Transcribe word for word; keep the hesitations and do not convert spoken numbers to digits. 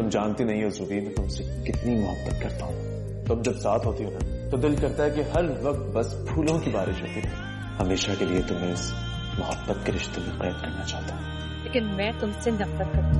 तुम जानती नहीं हो जुबी, मैं तुमसे कितनी मोहब्बत करता हूँ। तुम जब साथ होती हो ना तो दिल करता है कि हर वक्त बस फूलों की बारिश होती रहे। हमेशा के लिए तुम्हें इस मोहब्बत के रिश्ते में कैद करना चाहता हूँ। लेकिन मैं तुमसे नफरत करती हूँ।